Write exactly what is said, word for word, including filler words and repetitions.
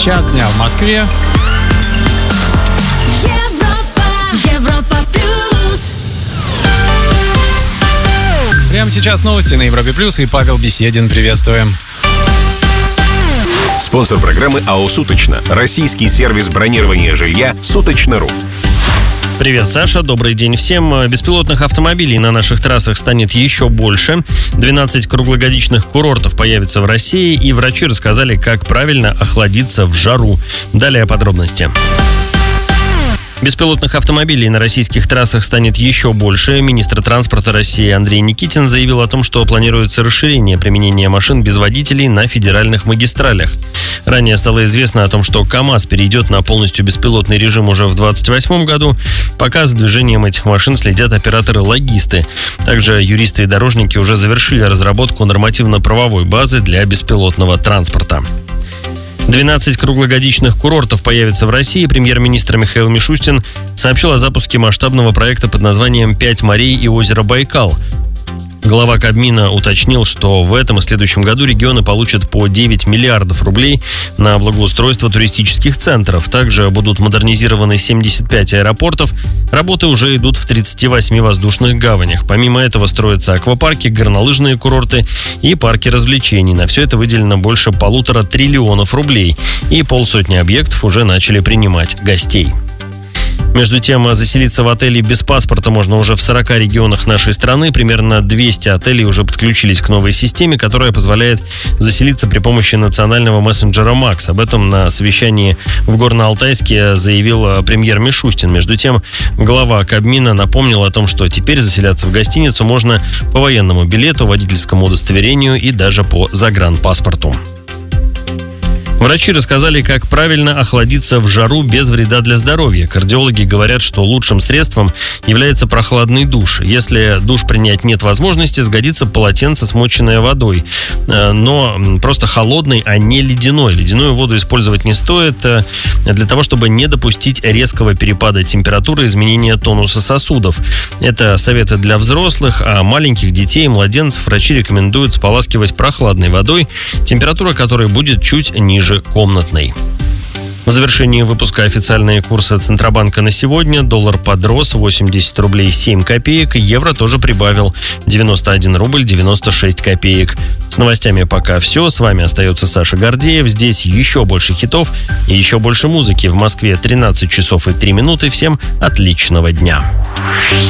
час дня в Москве. Европа, Европа плюс. Прямо сейчас новости на Европе плюс и Павел Беседин. Приветствуем. Спонсор программы АО «Суточно». Российский сервис бронирования жилья «Суточно.ру». Привет, Саша. Добрый день всем. Беспилотных автомобилей на наших трассах станет еще больше. двенадцать круглогодичных курортов появится в России, и врачи рассказали, как правильно охладиться в жару. Далее подробности. Беспилотных автомобилей на российских трассах станет еще больше. Министр транспорта России Андрей Никитин заявил о том, что планируется расширение применения машин без водителей на федеральных магистралях. Ранее стало известно о том, что КАМАЗ перейдет на полностью беспилотный режим уже в двадцать восьмом году. Пока за движением этих машин следят операторы-логисты. Также юристы и дорожники уже завершили разработку нормативно-правовой базы для беспилотного транспорта. двенадцать круглогодичных курортов появится в России. Премьер-министр Михаил Мишустин сообщил о запуске масштабного проекта под названием «Пять морей и озеро Байкал». Глава Кабмина уточнил, что в этом и следующем году регионы получат по девять миллиардов рублей на благоустройство туристических центров. Также будут модернизированы семьдесят пять аэропортов. Работы уже идут в тридцати восьми воздушных гаванях. Помимо этого строятся аквапарки, горнолыжные курорты и парки развлечений. На все это выделено больше полутора триллионов рублей. И полсотни объектов уже начали принимать гостей. Между тем, заселиться в отели без паспорта можно уже в сорока регионах нашей страны. Примерно двести отелей уже подключились к новой системе, которая позволяет заселиться при помощи национального мессенджера Макс. Об этом на совещании в Горно-Алтайске заявил премьер Мишустин. Между тем, глава Кабмина напомнил о том, что теперь заселяться в гостиницу можно по военному билету, водительскому удостоверению и даже по загранпаспорту. Врачи рассказали, как правильно охладиться в жару без вреда для здоровья. Кардиологи говорят, что лучшим средством является прохладный душ. Если душ принять нет возможности, сгодится полотенце, смоченное водой. Но просто холодной, а не ледяной. Ледяную воду использовать не стоит для того, чтобы не допустить резкого перепада температуры и изменения тонуса сосудов. Это советы для взрослых, а маленьких детей и младенцев врачи рекомендуют споласкивать прохладной водой, температура которой будет чуть ниже комнатной. В завершении выпуска официальные курсы Центробанка на сегодня. Доллар подрос восемьдесят рублей семь копеек. Евро тоже прибавил девяносто один рубль девяносто шесть копеек. С новостями пока все. С вами остается Саша Гордеев. Здесь еще больше хитов и еще больше музыки. В Москве тринадцать часов и три минуты. Всем отличного дня.